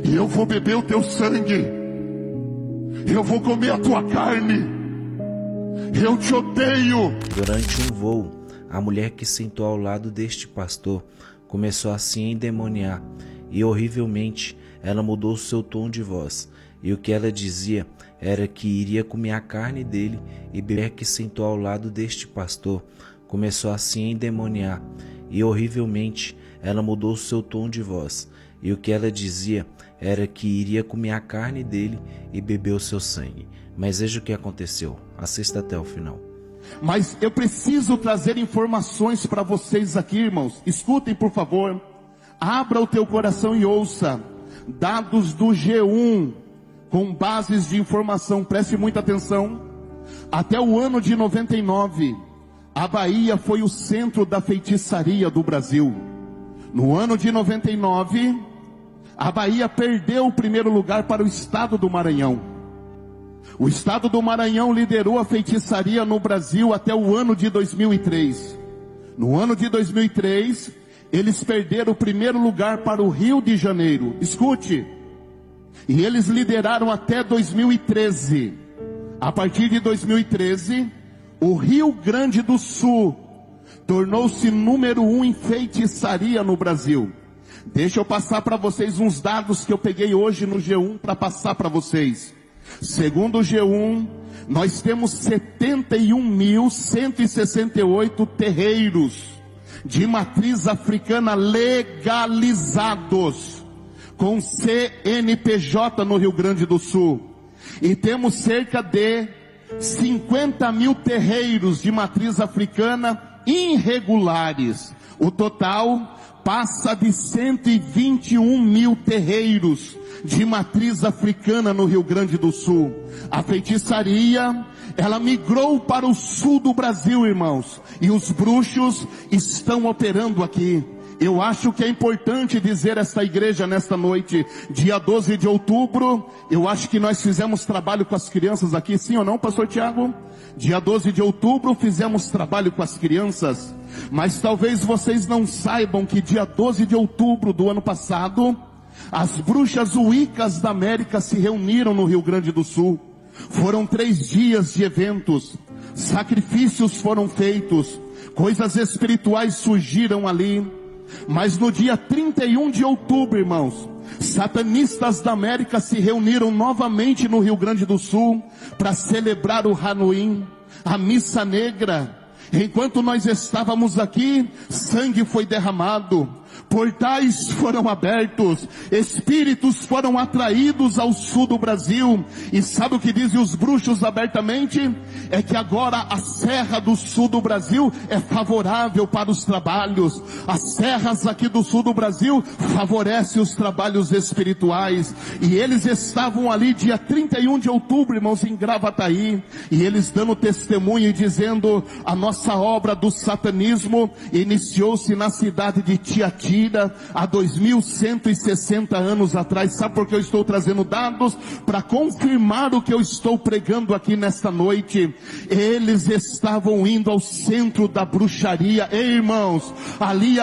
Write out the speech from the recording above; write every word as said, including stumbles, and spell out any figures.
e eu vou beber o teu sangue, eu vou comer a tua carne, eu te odeio. Durante um voo, a mulher que sentou ao lado deste pastor começou a se endemoniar, e horrivelmente ela mudou seu tom de voz, e o que ela dizia era que iria comer a carne dele, e a mulher que sentou ao lado deste pastor começou a se endemoniar, e horrivelmente ela mudou seu tom de voz, e o que ela dizia era que iria comer a carne dele e beber o seu sangue. Mas veja o que aconteceu, assista até o final. Mas eu preciso trazer informações para vocês aqui, irmãos. Escutem, por favor. Abra o teu coração e ouça. Dados do G um, com bases de informação, preste muita atenção. Até o ano de noventa e nove, a Bahia foi o centro da feitiçaria do Brasil. No ano de noventa e nove, a Bahia perdeu o primeiro lugar para o estado do Maranhão. O estado do Maranhão liderou a feitiçaria no Brasil até o ano de dois mil e três. No ano de dois mil e três, eles perderam o primeiro lugar para o Rio de Janeiro. Escute. E eles lideraram até dois mil e treze. A partir de dois mil e treze, o Rio Grande do Sul tornou-se número um em feitiçaria no Brasil. Deixa eu passar para vocês uns dados que eu peguei hoje no G um para passar para vocês. Segundo o G um, nós temos setenta e um mil cento e sessenta e oito terreiros de matriz africana legalizados, com C N P J no Rio Grande do Sul. E temos cerca de cinquenta mil terreiros de matriz africana irregulares. O total passa de cento e vinte e um mil terreiros de matriz africana no Rio Grande do Sul. A feitiçaria, ela migrou para o sul do Brasil, irmãos, e os bruxos estão operando aqui. Eu acho que é importante dizer esta igreja nesta noite, dia doze de outubro, eu acho que nós fizemos trabalho com as crianças aqui, sim ou não, pastor Tiago? Dia doze de outubro fizemos trabalho com as crianças, mas talvez vocês não saibam que dia doze de outubro do ano passado, as bruxas uicas da América se reuniram no Rio Grande do Sul. Foram três dias de eventos, sacrifícios foram feitos, coisas espirituais surgiram ali. Mas no dia trinta e um de outubro, irmãos, satanistas da América se reuniram novamente no Rio Grande do Sul para celebrar o Halloween, a missa negra. Enquanto nós estávamos aqui, sangue foi derramado, portais foram abertos, espíritos foram atraídos ao sul do Brasil. E sabe o que dizem os bruxos abertamente? É que agora a serra do sul do Brasil é favorável para os trabalhos. As serras aqui do sul do Brasil favorecem os trabalhos espirituais. E eles estavam ali dia trinta e um de outubro, irmãos, em Gravataí, e eles dando testemunho e dizendo: a nossa obra do satanismo iniciou-se na cidade de Tiatira há dois mil cento e sessenta anos atrás. Sabe por que eu estou trazendo dados? Para confirmar o que eu estou pregando aqui nesta noite. Eles estavam indo ao centro da bruxaria, ei, irmãos, ali